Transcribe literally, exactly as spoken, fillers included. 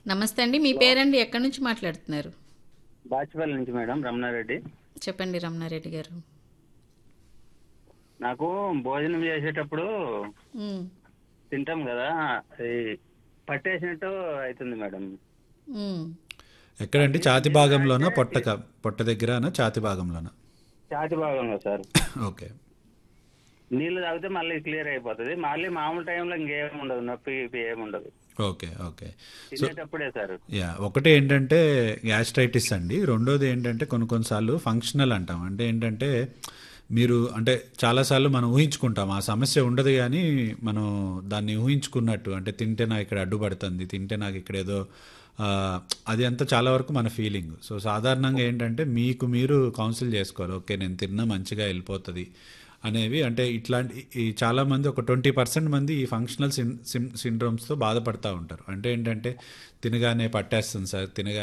నమస్తే అండి. మీ హలో పేరండి? ఎక్కడి నుంచి మాట్లాడుతున్నారు? బాచిపల్లి నుంచి మేడం రమణారెడ్డి. చెప్పండి రమణారెడ్డి గారు. నాకు భోజనం చేసేటప్పుడు హ్మ్. తింటాం కదా, ఈ పట్టేసినట్టు అవుతుంది మేడం. హ్మ్. ఎక్కడండి? అది ఛాతీ నీళ్ళు తాగితే భాగంలోనా? పొట్ట తి- క- పొట్ట దగ్గరనా? ఛాతీ భాగంలోనా? ఛాతి భాగంలో సార్. ఓకే. నీళ్ళు తాగితే మళ్ళీ క్లియర్ అయిపోతుంది, మళ్ళీ మామూలు టైంలో ఇంకేం ఉండదు, నొప్పి గిప్పి ఏమి ఉండదు, okay. Okay. So తినేటప్పుడే sir. Yeah ఒకటి ఏంటంటే గ్యాస్ట్రైటిస్ అండి. రెండోది ఏంటంటే కొన్ని కొన్నిసార్లు ఫంక్షనల్ అంటాం. అంటే ఏంటంటే మీరు అంటే చాలాసార్లు మనం ఊహించుకుంటాం ఆ సమస్య ఉండదు, కానీ మనం దాన్ని ఊహించుకున్నట్టు అంటే తింటే నాకు ఇక్కడ అడ్డుపడుతుంది, తింటే నాకు ఇక్కడ ఏదో ఆ, అది అంతా చాలా వరకు మన ఫీలింగ్. సో సాధారణంగా ఏంటంటే మీకు మీరు కౌన్సిల్ చేసుకోవాలి. ఓకే, నేను తిన్నా మంచిగా వెళ్ళిపోతుంది అనేవి. అంటే ఇట్లాంటి ఈ చాలామంది ఒక ట్వంటీ పర్సెంట్ మంది ఈ ఫంక్షనల్ సిన్ సిన్ సిండ్రోమ్స్తో బాధపడుతూ ఉంటారు. అంటే ఏంటంటే తినగానే పట్టేస్తుంది సార్, తినగా